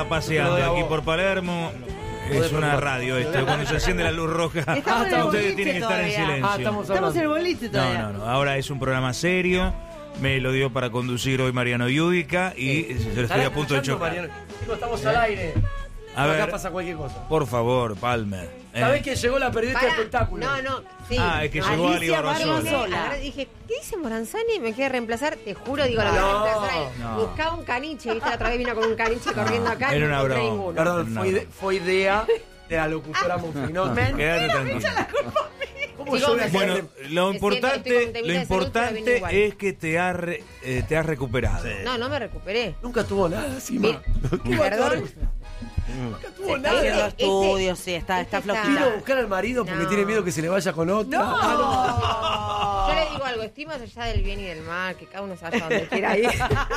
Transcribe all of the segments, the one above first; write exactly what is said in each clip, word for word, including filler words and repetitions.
Paseando aquí por Palermo. Es una radio esto, cuando se enciende la luz roja, ah, ustedes tienen que estar en silencio. Ah, estamos, estamos en el boliche todavía. No, no, no, ahora es un programa serio. Me lo dio para conducir hoy Mariano Yudica y sí. Se lo estoy a punto de chocar. Mariano? Chicos, estamos al aire. A ver, acá pasa cualquier cosa. Por favor, Palmer. ¿Sabés eh. que llegó la periodista de espectáculo? No, no, sí. Ah, es que llegó Alicia Barbasola. Barbasola. Dije, ¿qué dice Moranzani? Me quiere reemplazar. Te juro, digo, lo voy a No, reemplazar. no. Buscaba un caniche, ¿viste? La otra vez vino con un caniche corriendo acá. Era y no una encontré broma. ninguno. Perdón, No. fue, ide- fue idea de la locutora Monfinotti. Quédate tranquilo. ¿Cómo Chicos, yo me me Bueno, Me lo siento- importante, estoy con temita lo de salud, pero vine importante igual. es que te has, re- eh, te has recuperado. No, no me recuperé. Nunca tuvo nada encima. Mi- Perdón. Nunca tuvo Está nada. haciendo Este, estudios, sí, está, está este está- flojito. Vino a buscar al marido porque No. tiene miedo que se le vaya con otra. Ah, Yo le digo algo, estoy más allá del bien y del mal, que cada uno se vaya donde quiera ir.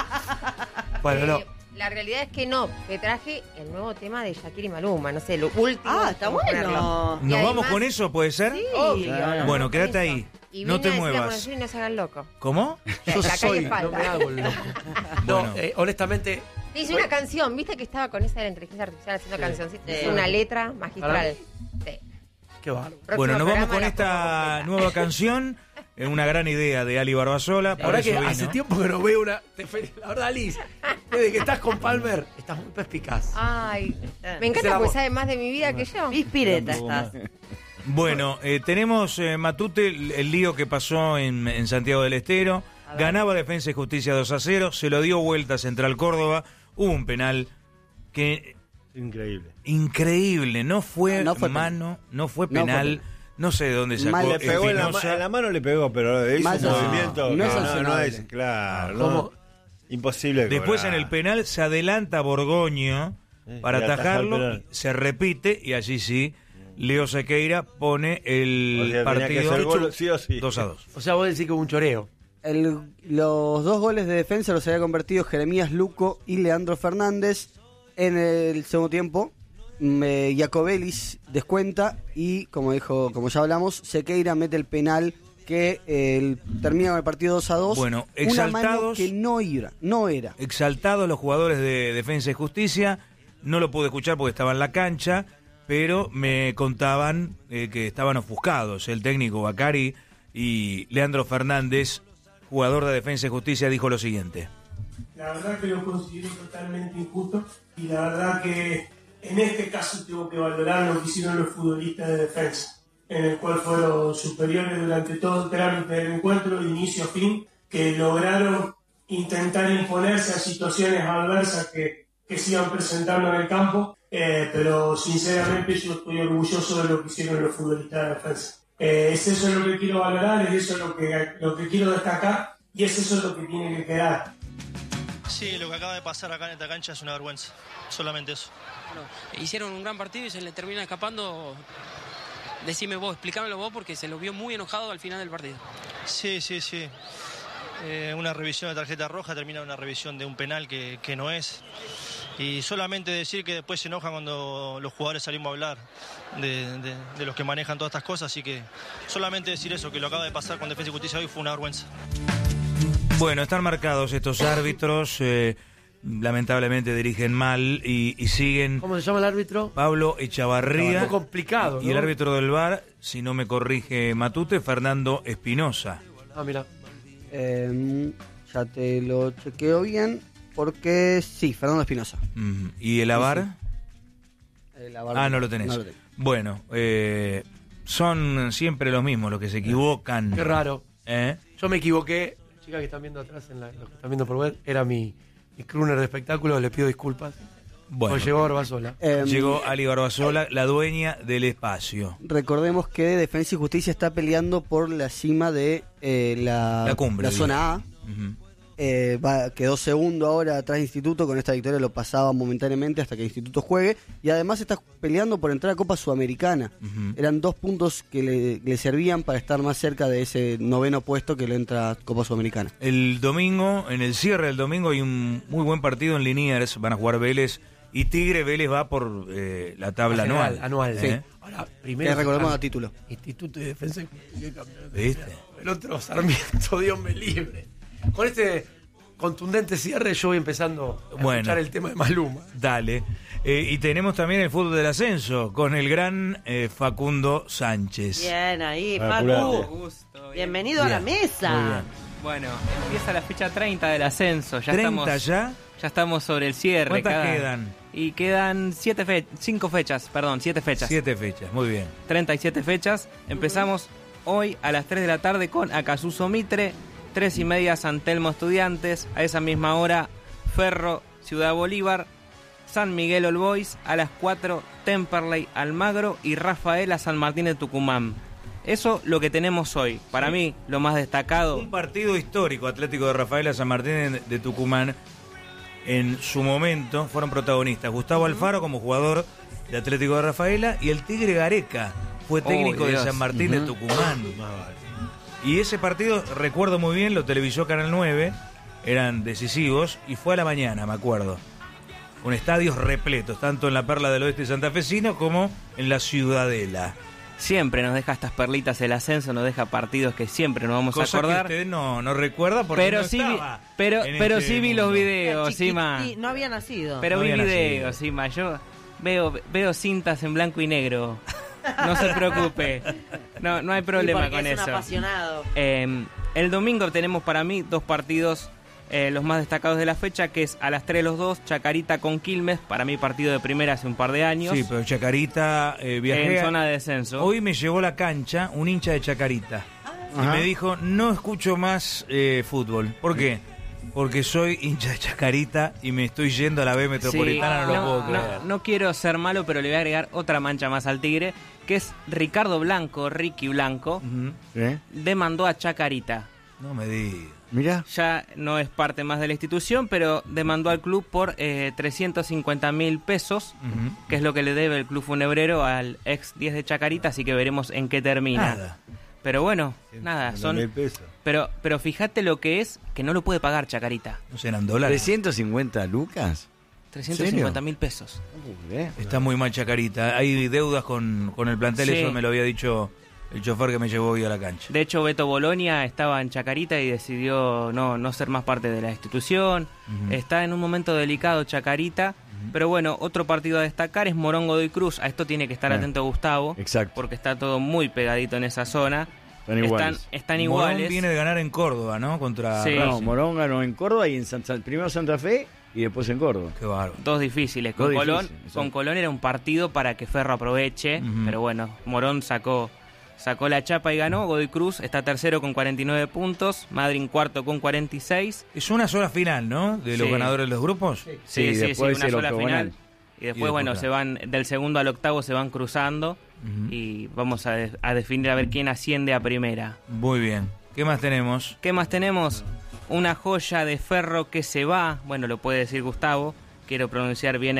Bueno, no. Eh, La realidad es que no, te traje el nuevo tema de Shakira y Maluma, no sé, lo último. Ah, está vamos a ponerlo. bueno. Y ¿Nos además- vamos con eso, puede ser? Sí, Obvio. nos Bueno, vamos quédate con ahí. eso. Y No vine te a decirle a muevas. Moranzani, no se hagan loco. ¿Cómo? Yo Acá soy, le falta. no me hago el loco. No, Bueno. eh, honestamente, Le hice una canción, viste que estaba con esa de la inteligencia artificial haciendo Sí. cancioncitas. Sí. Hice una letra magistral. Sí. qué bárbaro. Próximo Bueno, nos vamos programa con la esta pongo completa. nueva canción, eh, una gran idea de Ali Barbasola. La Por verdad eso que vino. hace tiempo que no veo una. te fe- La verdad, Alice, desde que estás con Palmer, estás muy perspicaz. Ay, me Ese encanta era porque vos. sabe más de mi vida que yo. Pispireta estás. Bueno, eh, tenemos, eh, Matute, el, el lío que pasó en, en Santiago del Estero. Ganaba Defensa y Justicia dos a cero, se lo dio vuelta a Central Córdoba. Hubo un penal que... Increíble. Increíble, no fue, No fue mano, no fue No fue penal. penal. No sé de dónde sacó Mal Le pegó en la, ma- Espinosa. en la mano, le pegó, pero hizo Mal un no, movimiento. no que es no, no sancionable. es, claro. ¿Cómo? No, imposible. Después cobrar. en el penal se adelanta Borgoño Eh, para y atajar atajarlo, el penal. se repite y allí sí, Leo Sequeira pone el O sea, tenía que partido hacer gol, sí o sí. dos a dos. O sea, vos decís que hubo un choreo. El- los dos goles de defensa los había convertido Jeremías Luco y Leandro Fernández. En el segundo tiempo, me, Jacobelis descuenta y, como dijo, como ya hablamos, Sequeira mete el penal que eh, el- termina con el partido dos a dos. Bueno, Una mano exaltados. que no era, no era. Exaltados los jugadores de Defensa y Justicia, no lo pude escuchar porque estaba en la cancha, pero me contaban eh, que estaban ofuscados. El técnico Bacari y Leandro Fernández, jugador de Defensa y Justicia, dijo lo siguiente. La verdad que lo considero totalmente injusto y la verdad que en este caso tengo que valorar lo que hicieron los futbolistas de defensa, en el cual fueron superiores durante todo el trámite del encuentro, de inicio a fin, que lograron intentar imponerse a situaciones adversas que, que se iban presentando en el campo, eh, pero sinceramente yo estoy orgulloso de lo que hicieron los futbolistas de defensa. Eh, es eso lo que quiero valorar, es eso lo que, lo que quiero destacar y es eso lo que tiene que quedar. Sí, lo que acaba de pasar acá en esta cancha es una vergüenza, solamente eso. Bueno, hicieron un gran partido y se le termina escapando. Decime vos, explícamelo vos porque se lo vio muy enojado al final del partido. Sí, sí, sí. Eh, una revisión de tarjeta roja termina en una revisión de un penal que, que no es. Y solamente decir que después se enojan cuando los jugadores salimos a hablar de, de, de los que manejan todas estas cosas. Así que solamente decir eso, que lo acaba de pasar con Defensa y Justicia hoy fue una vergüenza. Bueno, están marcados estos árbitros, eh, lamentablemente dirigen mal y, y siguen ¿Cómo se llama el árbitro? Pablo Echavarría Un poco complicado, y el ¿no? árbitro del V A R, si no me corrige Matute, Fernando Espinosa. Ah, mira. Eh, ya te lo chequeo bien, porque sí, Fernando Espinosa. Mm, ¿Y el A V A R? Eh, la barra- Ah, no lo tenés. no lo tengo. Bueno, eh, son siempre los mismos los que se equivocan. Qué raro. ¿Eh? Yo me equivoqué. La chica que están viendo atrás, en la, los que están viendo por web, era mi, mi crooner de espectáculo. Le pido disculpas. Bueno, Pues llegó Barbasola. Eh, llegó Ali Barbasola, la dueña del espacio. Recordemos que Defensa y Justicia está peleando por la cima de eh, la, La cumbre, la digo. zona A. Ujú. Eh, va, quedó segundo ahora atrás de Instituto. Con esta victoria lo pasaba momentáneamente hasta que Instituto juegue. Y además está peleando por entrar a Copa Sudamericana. Ujú. Eran dos puntos que le, le servían para estar más cerca de ese noveno puesto que le entra a Copa Sudamericana. El domingo, en el cierre del domingo, hay un muy buen partido en Liniers. Van a jugar Vélez y Tigre. Vélez va por eh, la tabla La general, anual. anual, ¿Eh? sí. Ahora, primero. Que recordemos sacan a título. Instituto de Defensa y Justicia y Campeonato. ¿Viste? El otro Sarmiento, Dios me libre. Con este contundente cierre, yo voy empezando a Bueno. escuchar el tema de Maluma. Dale. Eh, y tenemos también el fútbol del ascenso con el gran eh, Facundo Sánchez. Bien, ahí, Apurate. Facu. Gusto, Bienvenido a la Bien. mesa. Muy bien. Bueno, empieza la fecha treinta del ascenso. Ya ¿treinta estamos, ya? ya estamos sobre el cierre. ¿Cuántas cada- quedan? Y quedan siete fe cinco fechas, perdón, siete fechas. Siete fechas, muy bien. treinta y siete fechas. Empezamos hoy a las tres de la tarde con Acasuso Mitre, tres y media San Telmo Estudiantes, a esa misma hora Ferro Ciudad Bolívar, San Miguel All Boys, a las cuatro Temperley Almagro y Rafaela San Martín de Tucumán. Eso lo que tenemos hoy. Para mí, lo más destacado. Un partido histórico, Atlético de Rafaela San Martín de Tucumán. En su momento fueron protagonistas Gustavo Alfaro como jugador de Atlético de Rafaela y el Tigre Gareca fue técnico Oh, de Dios. San Martín de Tucumán. Y ese partido, recuerdo muy bien, lo televisó Canal nueve, eran decisivos y fue a la mañana, me acuerdo. Con estadios repletos, tanto en la Perla del Oeste santafesino como en la Ciudadela. Siempre nos deja estas perlitas el ascenso, nos deja partidos que siempre nos vamos Cosa a acordar. que usted no, no recuerda porque Pero no sí, vi, estaba pero, en pero este sí vi mundo. los videos, Chiquití, Sima. no había nacido. Pero No vi había videos, nacido. Sima. Yo veo, veo cintas en blanco y negro. No se preocupe. No, no hay Y problema porque con es eso. un apasionado. Eh, el domingo tenemos para mí dos partidos, eh, los más destacados de la fecha, que es a las tres los dos, Chacarita con Quilmes, para mí partido de primera hace un par de años, Sí, pero Chacarita eh, viajé. en zona de descenso. Hoy me llevó a la cancha un hincha de Chacarita. Y Ajá. me dijo, no escucho más eh, fútbol. ¿Por qué? Porque soy hincha de Chacarita y me estoy yendo a la B Metropolitana, Sí, no lo no, puedo no, creer. no quiero ser malo, pero le voy a agregar otra mancha más al Tigre, que es Ricardo Blanco, Ricky Blanco, Ujú. ¿Eh? demandó a Chacarita. No me digas. Mirá. Ya no es parte más de la institución, pero demandó al club por eh, trescientos cincuenta mil pesos, Ujú. que es lo que le debe el club funebrero al ex diez de Chacarita, así que veremos en qué termina. Nada. Pero bueno, nada, mil son... pesos. Pero, pero fíjate lo que es, que no lo puede pagar Chacarita. No serán dólares. ¿trescientos cincuenta lucas? trescientos cincuenta mil pesos. ¿Eh? Está muy mal Chacarita. Hay deudas con, con el plantel, Sí. eso me lo había dicho el chofer que me llevó hoy a la cancha. De hecho, Beto Bolonia estaba en Chacarita y decidió no, no ser más parte de la institución. Ujú. Está en un momento delicado Chacarita. Pero bueno, otro partido a destacar es Morón Godoy Cruz. A esto tiene que estar Ah, atento Gustavo. exacto. Porque está todo muy pegadito en esa zona. Están iguales. Están, están Morón iguales. viene de ganar en Córdoba, ¿no? Contra Sí. No, Racing. Morón ganó en Córdoba y en San, San- primero Santa Fe y después en Córdoba. Qué bárbaro. Dos difíciles. Con, Dos Colón, difíciles, exacto. con Colón era un partido para que Ferro aproveche. Ujú. Pero bueno, Morón sacó, sacó la chapa y ganó. Godoy Cruz está tercero con cuarenta y nueve puntos. Madryn cuarto con cuarenta y seis. Es una sola final, ¿no? De los Sí. ganadores de los grupos. Sí, Sí, sí, sí, después una el sola octogonal. final. Y después, después, bueno, claro. se van del segundo al octavo, se van cruzando. Ujú. Y vamos a, de- a definir a ver quién asciende a primera. Muy bien. ¿Qué más tenemos? ¿Qué más tenemos? Una joya de Ferro que se va. Bueno, lo puede decir Gustavo. Quiero pronunciar bien